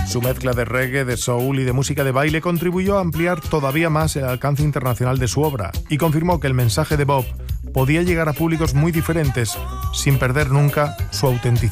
Su mezcla de reggae, de soul y de música de baile contribuyó a ampliar todavía más el alcance internacional de su obra y confirmó que el mensaje de Bob podía llegar a públicos muy diferentes sin perder nunca su autenticidad.